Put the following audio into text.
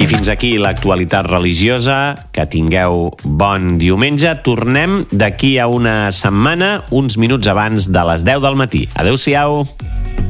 I fins aquí l'actualitat religiosa. Que tingueu bon diumenge. Tornem d'aquí a una setmana, uns minuts abans de les 10 del matí. Adéu-siau.